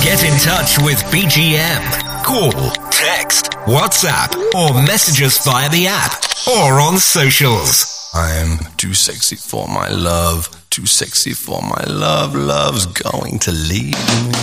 Get in touch with BGM. Call, text, WhatsApp, or message us via the app or on socials. I'm too sexy for my love, too sexy for my love, love's going to leave me.